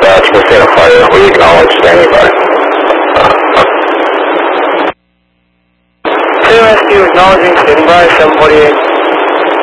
percent of fire. We acknowledge standing by. Rescue acknowledging standing by 748.